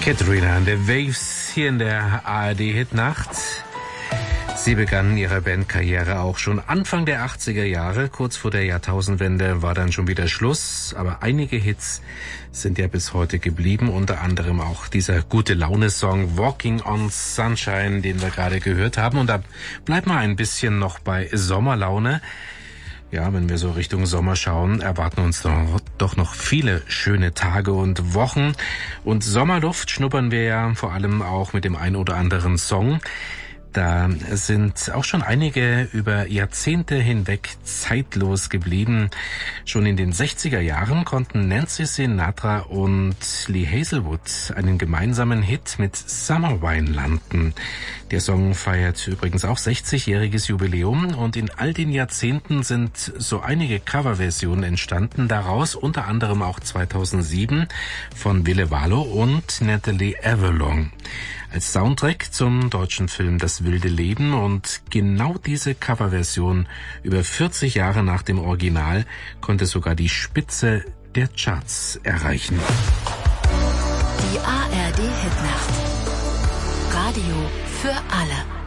Katharina and the Waves hier in der ARD-Hitnacht. Sie begannen ihre Bandkarriere auch schon Anfang der 80er Jahre. Kurz vor der Jahrtausendwende war dann schon wieder Schluss. Aber einige Hits sind ja bis heute geblieben. Unter anderem auch dieser Gute-Laune-Song Walking on Sunshine, den wir gerade gehört haben. Und da bleibt mal ein bisschen noch bei Sommerlaune. Ja, wenn wir so Richtung Sommer schauen, erwarten uns doch noch viele schöne Tage und Wochen. Und Sommerluft schnuppern wir ja vor allem auch mit dem ein oder anderen Song. Da sind auch schon einige über Jahrzehnte hinweg zeitlos geblieben. Schon in den 60er Jahren konnten Nancy Sinatra und Lee Hazelwood einen gemeinsamen Hit mit Summer Wine landen. Der Song feiert übrigens auch 60-jähriges Jubiläum und in all den Jahrzehnten sind so einige Coverversionen entstanden, daraus unter anderem auch 2007 von Ville Valo und Natalie Avalon. Als Soundtrack zum deutschen Film Das wilde Leben, und genau diese Coverversion über 40 Jahre nach dem Original konnte sogar die Spitze der Charts erreichen. Die ARD Hitnacht. Radio für alle.